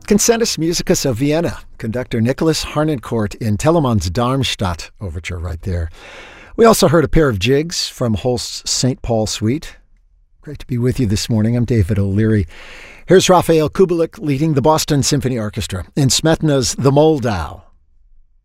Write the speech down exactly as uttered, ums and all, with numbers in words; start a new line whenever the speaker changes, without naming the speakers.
Concertus Musicus of Vienna, conductor Nicholas Harnoncourt in Telemann's Darmstadt overture right there. We also heard a pair of jigs from Holst's Saint Paul Suite. Great to be with you this morning. I'm David O'Leary. Here's Rafael Kubelik leading the Boston Symphony Orchestra in Smetana's The Moldau.